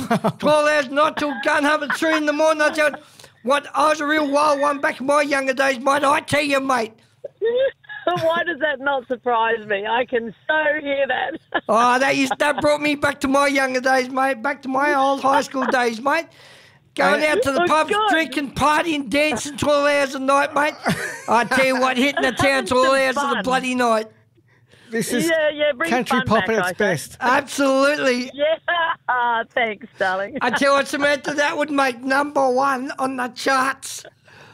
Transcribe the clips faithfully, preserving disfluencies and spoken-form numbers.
twelve hours not till gun home at three in the morning. I tell you, what, I was a real wild one back in my younger days, mate. I tell you, mate. Why does that not surprise me? I can so hear that. Oh, that used, that brought me back to my younger days, mate. Back to my old high school days, mate. Going out to the Oh, pubs, God. drinking, partying, dancing twelve hours a night, mate. I tell you what, hitting the town twelve hours of the fun. bloody night. This is Yeah, yeah, bring country fun pop back, at I its say. best. Absolutely. Yeah, ah, thanks, darling. I tell you what, Samantha, that would make number one on the charts.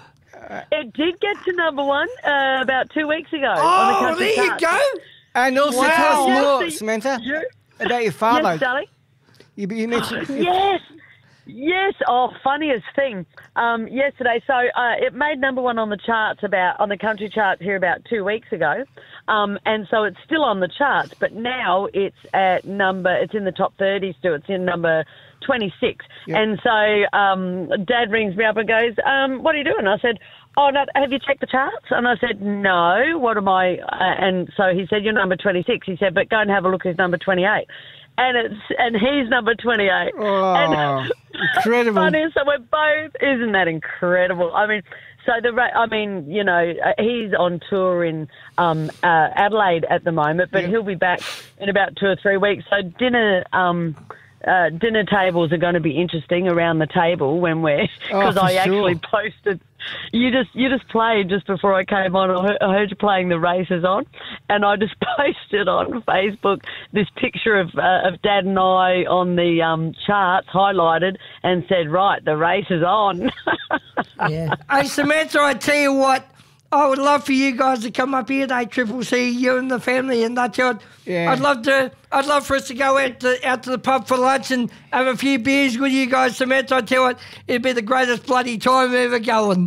It did get to number one uh, about two weeks ago. on the Oh, country there you charts. go. And also Wow. tell us Yes, more, the- Samantha, You- about your father. Yes, darling. You, you mentioned... Yes. Yes. Oh, funniest thing. Um, yesterday, so uh, it made number one on the charts about on the country charts here about two weeks ago, um, and so it's still on the charts. But now it's at number. It's in the top thirty still. It's in number twenty-six. Yep. And so um, Dad rings me up and goes, um, "What are you doing?" I said, "Oh, no, have you checked the charts?" And I said, "No. What am I?" Uh, and so he said, "You're number twenty-six." He said, "But go and have a look who's number twenty-eight." And it's and he's number twenty-eight. Oh, and incredible. funny, so we're both. Isn't that incredible? I mean, so the ra- I mean, you know, uh, he's on tour in um, uh, Adelaide at the moment, but Yeah. he'll be back in about two or three weeks. So dinner. Um, Uh, dinner tables are going to be interesting around the table when we're because Oh, for I actually sure. posted. You just you just played just before I came on. I heard, I heard you playing the races on, and I just posted on Facebook this picture of uh, of Dad and I on the um, charts highlighted and said, "Right, the race is on." Yeah. Hey, Samantha, I tell you what, I would love for you guys to come up here today, Triple C, you and the family, and that's what. Yeah. I'd love to. I'd love for us to go out to out to the pub for lunch and have a few beers with you guys, Samantha. I tell you what, it'd be the greatest bloody time ever going.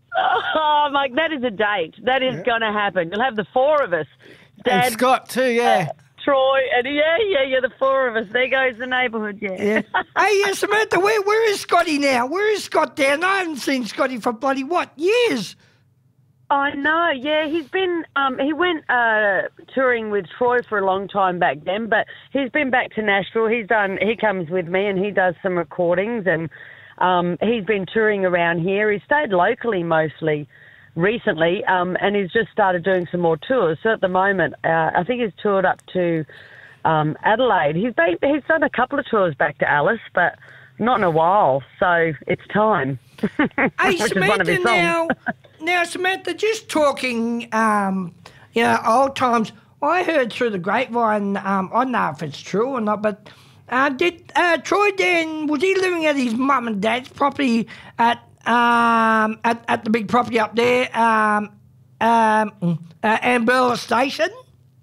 Oh, Mike, that is a date. That is going to happen. You'll have the four of us, Dad, And Scott too, yeah. Troy, and yeah, yeah, yeah, the four of us. There goes the neighbourhood. Yeah. Yeah. Hey, yeah, Samantha, where where is Scotty now? Where is Scott down? I haven't seen Scotty for bloody what years. I know, yeah. He's been, um, he went uh, touring with Troy for a long time back then, but he's been back to Nashville. He's done, he comes with me and he does some recordings and um, he's been touring around here. He's stayed locally mostly recently um, and he's just started doing some more tours. So at the moment, uh, I think he's toured up to um, Adelaide. He's, been, he's done a couple of tours back to Alice, but not in a while, so it's time. Hey, Which is one of his Samantha, songs. now, now, Samantha, just talking, um, you know, old times, I heard through the grapevine, um, I don't know if it's true or not, but uh, did uh, Troy Dan, was he living at his mum and dad's property at um, at, at the big property up there, um, um, uh, Amberla Station?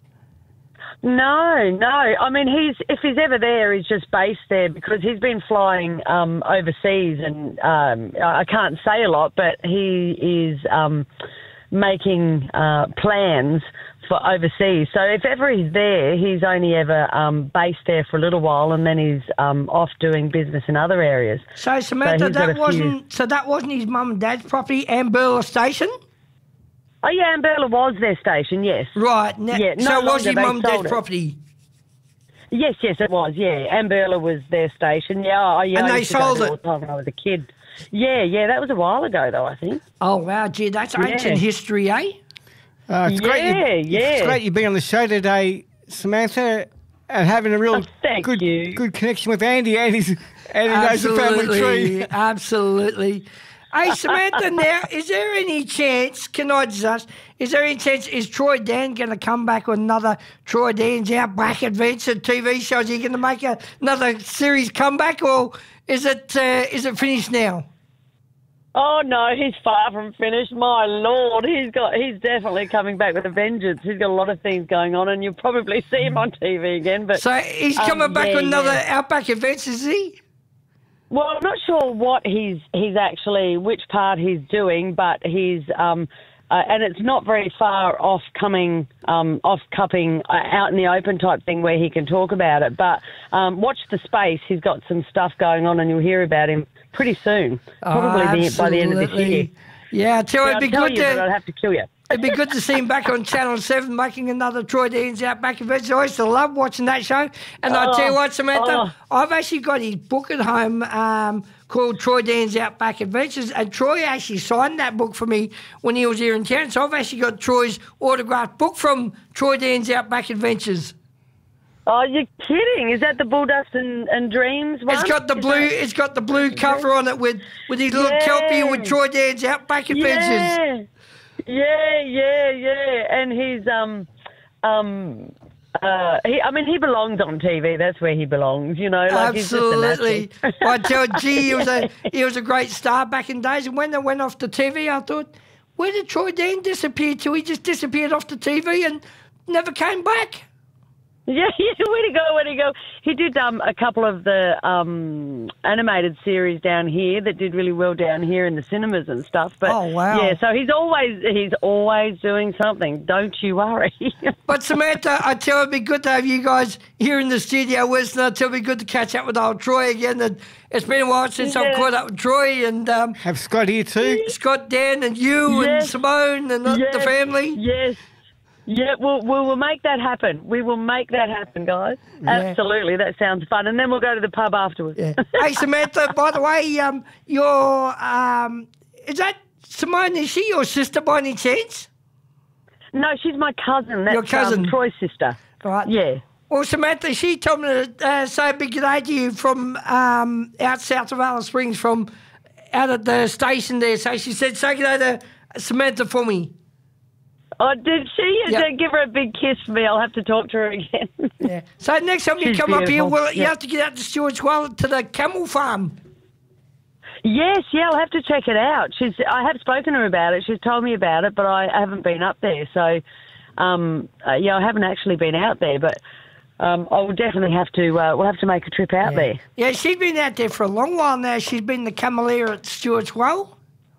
No, no. I mean, he's if he's ever there, he's just based there because he's been flying um, overseas, and um, I can't say a lot, but he is um, making uh, plans for overseas. So if ever he's there, he's only ever um, based there for a little while, and then he's um, off doing business in other areas. So, Samantha, he's got a that few- wasn't so that wasn't his mum and dad's property, Amberla Station? Oh yeah, Amberla was their station. Yes. Right. Now, Yeah, no so it was longer, his they mum and sold dad's it. property? Yes, yes, it was. Yeah, Amberla was their station. Yeah, I, yeah, And I they used to go sold there all it? the time when I was a kid. Yeah, yeah, that was a while ago though, I think. Oh, wow, gee, that's ancient Yeah. history, eh? Uh, it's great Yeah, you, yeah. It's great you being on the show today, Samantha, and having a real Oh, thank good you. good connection with Andy. Andy's, Andy knows the family tree. Absolutely. Hey, Samantha, now, is there any chance, can I just ask, is there any chance, is Troy Dan going to come back with another Troy Dan's Outback Adventure T V show? Is he going to make a, another series comeback, or is it uh, is it finished now? Oh no, he's far from finished. My lord, he's got he's definitely coming back with a vengeance. He's got a lot of things going on, and you'll probably see him on T V again. But So he's um, coming back yeah, with another yeah. Outback Adventures, is he? Well, I'm not sure what he's he's actually which part he's doing, but he's um, uh, and it's not very far off coming um, off cupping uh, out in the open type thing where he can talk about it. But um, watch the space; he's got some stuff going on, and you'll hear about him pretty soon, probably Oh, the, by the end of this absolutely. year. Yeah, I tell you, I'll it'd be tell good you, but I'd to have to kill you. it'd be good to see him back on Channel Seven making another Troy Dan's Outback Adventures. I used to love watching that show. And I tell you what, Samantha, oh. I've actually got his book at home um, called Troy Dan's Outback Adventures, and Troy actually signed that book for me when he was here in town. So I've actually got Troy's autographed book from Troy Dan's Outback Adventures. Oh, you're kidding! Is that the Bulldust and, and Dreams one? It's got the Is blue. that- It's got the blue cover on it with with his little Yeah. kelpie with Troy Dan's Outback Adventures. Yeah, yeah, yeah, yeah. And he's um, um, uh, he. I mean, he belongs on T V. That's where he belongs. You know, like Absolutely. He's just a natural. I tell gee, he was a he was a great star back in days. And when they went off the T V, I thought, where did Troy Dan disappear to? He just disappeared off the T V and never came back. Yeah, yeah, where'd he go, where'd he go? He did um, a couple of the um, animated series down here that did really well down here in the cinemas and stuff. But Oh, wow. yeah, so he's always he's always doing something. Don't you worry. But Samantha, I tell you, it'd be good to have you guys here in the studio with us. And I tell you, it'd be good to catch up with old Troy again. And it's been a while since I've Yeah. caught up with Troy and um, Have Scott here too. Scott, Dan, and you and Yes. Simone and the, the Yes, family. Yes. Yeah, we'll, we'll, we'll make that happen. We will make that happen, guys. Absolutely. That sounds fun. And then we'll go to the pub afterwards. Yeah. Hey, Samantha, by the way, um, your, um, is that Simone, is she your sister by any chance? No, she's my cousin. That's Your cousin. Um, Troy's sister. Right. Yeah. Well, Samantha, she told me to uh, say a big good day to you from um, out south of Alice Springs, from out at the station there. So she said, say good day to Samantha for me. Oh, did she? Yeah. Did give her a big kiss for me. I'll have to talk to her again. Yeah. So next time you She's come up here, beautiful. well, you Yeah. have to get out to Stewart's Well to the camel farm. Yes, yeah, I'll have to check it out. She's. I have spoken to her about it. She's told me about it, but I haven't been up there. So, um, uh, yeah, I haven't actually been out there, but um, I will definitely have to. Uh, we'll have to make a trip out there. Yeah, she's been out there for a long while now. She's been the cameleer at Stewart's Well.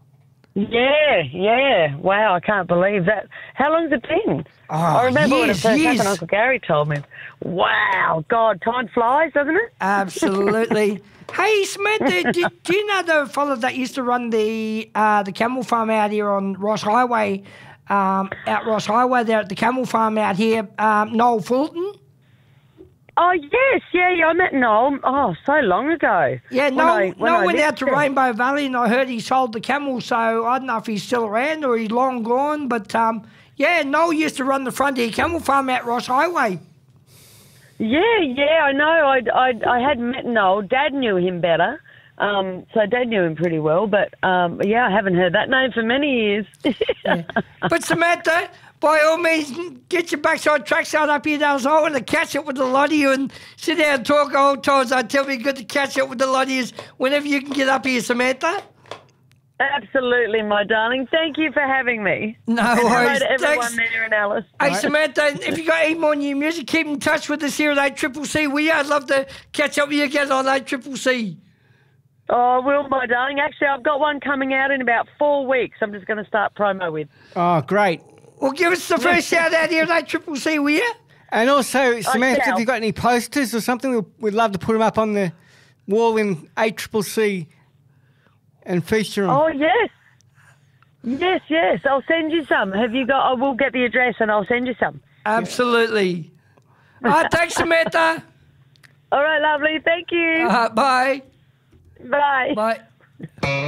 Yeah, yeah. Wow, I can't believe that. How long's it been? Oh, I remember when it years, first years. happened. Uncle Gary told me. Wow, God, time flies, doesn't it? Absolutely. Hey, Samantha, do, do you know the fellow that used to run the uh, the camel farm out here on Ross Highway, um, out Ross Highway there at the camel farm out here, um, Noel Fulton? Oh, yes, yeah, yeah, I met Noel, oh, so long ago. Yeah, When Noel, I- when Noel I went lived out to there. Rainbow Valley and I heard he sold the camel, so I don't know if he's still around or he's long gone, but um, yeah, Noel used to run the Frontier Camel Farm out Ross Highway. Yeah, yeah, I know. I, I, I had met Noel. Dad knew him better. Um, so Dad knew him pretty well. But, um, yeah, I haven't heard that name for many years. Yeah. But Samantha, by all means, get your backside trackside up here. I want to catch up with the lot of you and sit down and talk old times. I tell you, good to catch up with the lot of you whenever you can get up here, Samantha. Absolutely, my darling. Thank you for having me. No And hello worries. to everyone Thanks. there in Alice. Hey, Samantha, if you got any more new music, keep in touch with us here at eight C C, will you? I'd love to catch up with you again on eight C C. Oh, Will, my darling. Actually, I've got one coming out in about four weeks. I'm just going to start promo with. Oh, great. Well, give us the first shout out here at eight C C, will you? And also, Samantha, shall. if you've got any posters or something, we'd- we'd love to put them up on the wall in eight C C and feature them. Oh, yes. Yes, yes. I'll send you some. Have you got... I will get the address and I'll send you some. Absolutely. All right, thanks, Samantha. All right, lovely. Thank you. Uh, bye. Bye. Bye.